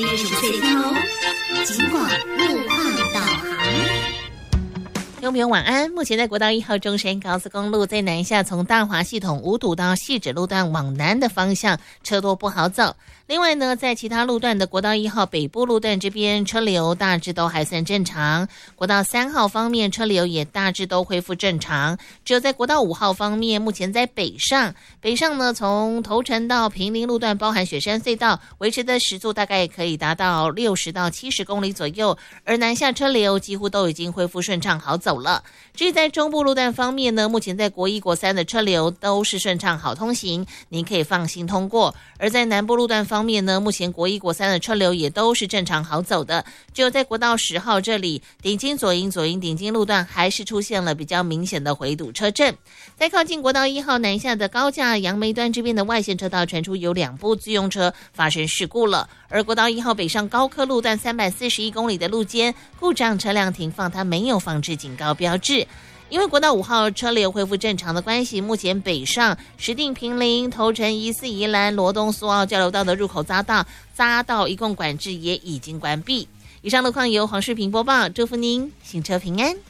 65岁天龙，尽管路况导航。 听众朋友晚安。目前在国道1号中山高速公路在南下从大华系统五堵到汐止路段往南的方向车多不好走。另外呢，在其他路段的国道1号北部路段这边车流大致都还算正常。国道3号方面车流也大致都恢复正常。只有在国道5号方面，目前在北上呢，从头城到平林路段包含雪山隧道维持的时速大概可以达到60到70公里左右，而南下车流几乎都已经恢复顺畅好走了。至于在中部路段方面呢，目前在国1国3的车流都是顺畅好通行，您可以放心通过。而在南部路段方面呢，目前国1国3的车流也都是正常好走的，只有在国道10号这里顶金左营顶金路段还是出现了比较明显的回堵车阵。在靠近国道1号南下的高架杨梅端这边的外线车道传出有2部自用车发生事故了，而国道1号北上高科路段341公里的路肩故障车辆停放，它没有放置警告标志。因为国道5号车流恢复正常的关系，目前北上石碇平林头城宜4宜兰罗东苏澳交流道的入口匝道一共管制也已经关闭。以上路况由黄世平播报，祝福您行车平安。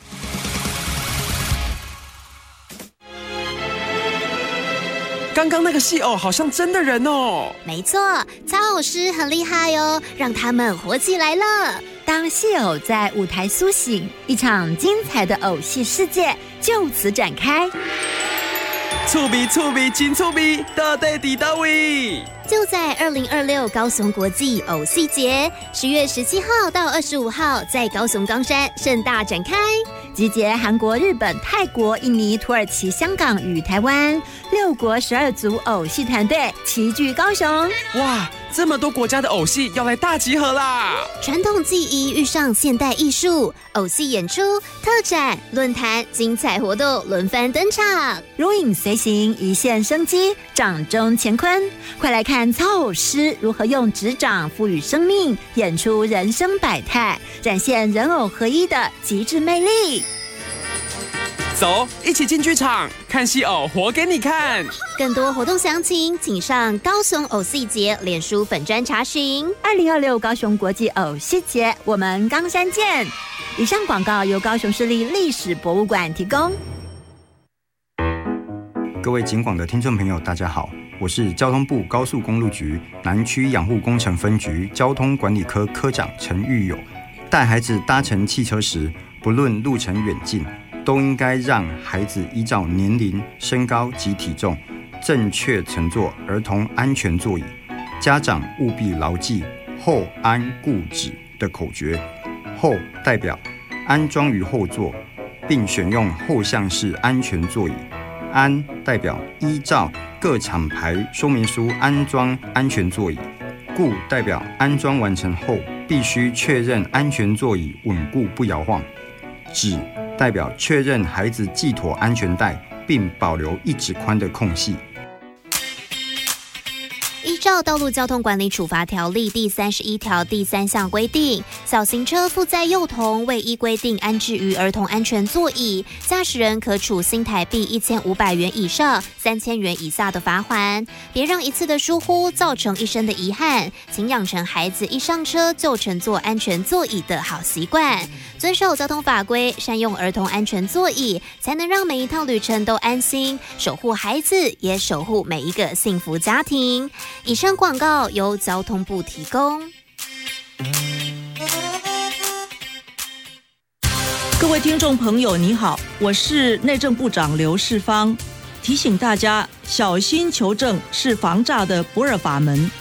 刚刚那个戏偶好像真的人哦。 没错，曹偶师很厉害哦，让他们活起来了。 当戏偶在舞台苏醒，一场精彩的偶戏世界就此展开。 趣味真趣味，到底伫倒位？ 就在2026高雄国际偶戏节，10月17号到25号在高雄冈山盛大展开， 集结韩国、日本、泰国、印尼、土耳其、香港与台湾6国12组偶戏团队齐聚高雄。 哇，这么多国家的偶戏要来大集合啦！ 传统技艺遇上现代艺术，偶戏演出、特展、论坛、精彩活动轮番登场， 如影随形，一线生机，掌中乾坤。快来看曹偶师如何用指掌赋予生命，演出人生百态，展现人偶合一的极致魅力。 走，一起进剧场看戏偶，活给你看。 更多活动详情，请上高雄偶戏节脸书粉专查询。 2026高雄国际偶戏节，我们冈山见。以上广告由高雄市立历史博物馆提供。 各位警广的听众朋友，大家好，我是交通部高速公路局南区养护工程分局交通管理科科长陈玉友。带孩子搭乘汽车时，不论路程远近，都应该让孩子依照年龄、身高及体重正确乘坐儿童安全座椅。家长务必牢记后安固止的口诀，后代表安装于后座，并选用后向式安全座椅。安代表依照各厂牌说明书安装安全座椅，固代表安装完成后必须确认安全座椅稳固不摇晃，止代表确认孩子系妥安全带并保留1指宽的空隙。 依照《道路交通管理处罚条例》第31条第3项规定，小型车负载幼童未依规定安置于儿童安全座椅，驾驶人可处新台币1500元以上3000元以下的罚锾。别让一次的疏忽造成一生的遗憾，请养成孩子一上车就乘坐安全座椅的好习惯，遵守交通法规，善用儿童安全座椅，才能让每一趟旅程都安心，守护孩子，也守护每一个幸福家庭。以上广告由交通部提供。 各位听众朋友你好，我是内政部长刘世芳，提醒大家小心求证是防诈的不二法门。